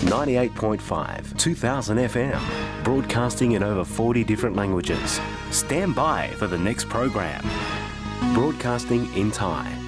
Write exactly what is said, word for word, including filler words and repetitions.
ninety-eight point five, two thousand F M, broadcasting in over forty different languages. Stand by for the next program. Broadcasting in Thai.